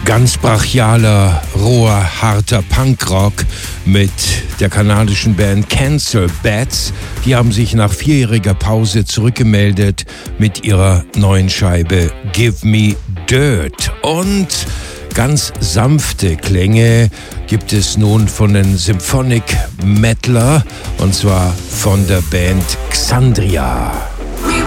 Ganz brachialer, roher, harter Punkrock mit der kanadischen Band Cancer Bats. Die haben sich nach 4-jähriger Pause zurückgemeldet mit ihrer neuen Scheibe Give Me Dirt. Und ganz sanfte Klänge gibt es nun von den Symphonic Metaler, und zwar von der Band Xandria.